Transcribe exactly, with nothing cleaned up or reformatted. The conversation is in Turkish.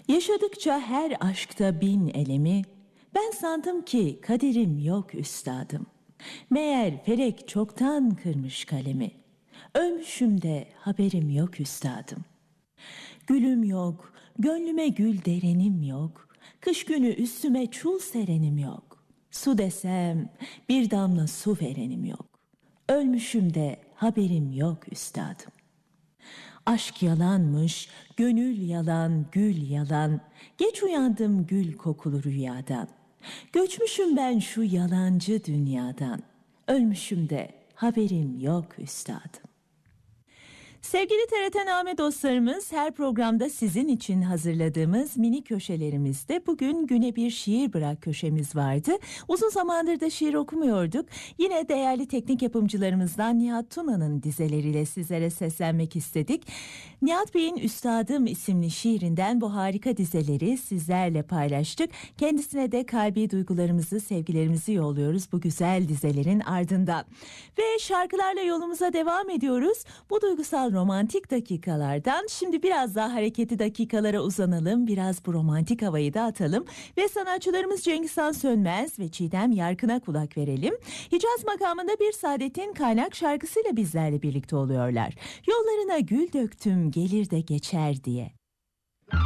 Yaşadıkça her aşkta bin elemi, ben sandım ki kaderim yok üstadım. Meğer felek çoktan kırmış kalemi, ölmüşüm de haberim yok üstadım. Gülüm yok, gönlüme gül derenim yok, kış günü üstüme çul serenim yok. Su desem bir damla su verenim yok. Ölmüşüm de haberim yok üstadım. Aşk yalanmış, gönül yalan, gül yalan. Geç uyandım gül kokulu rüyadan. Göçmüşüm ben şu yalancı dünyadan. Ölmüşüm de haberim yok üstadım. Sevgili T R T Name dostlarımız, her programda sizin için hazırladığımız mini köşelerimizde bugün güne bir şiir bırak köşemiz vardı. Uzun zamandır da şiir okumuyorduk. Yine değerli teknik yapımcılarımızdan Nihat Tuna'nın dizeleriyle sizlere seslenmek istedik. Nihat Bey'in Üstadım isimli şiirinden bu harika dizeleri sizlerle paylaştık. Kendisine de kalbi duygularımızı, sevgilerimizi yolluyoruz bu güzel dizelerin ardından. Ve şarkılarla yolumuza devam ediyoruz. Bu duygusal romantik dakikalardan şimdi biraz daha hareketli dakikalara uzanalım. Biraz bu romantik havayı da atalım. Ve sanatçılarımız Cengizhan Sönmez ve Çiğdem Yarkın'a kulak verelim. Hicaz makamında Bir Saadet'in kaynak şarkısıyla bizlerle birlikte oluyorlar. Yollarına gül döktüm gelir de geçer diye.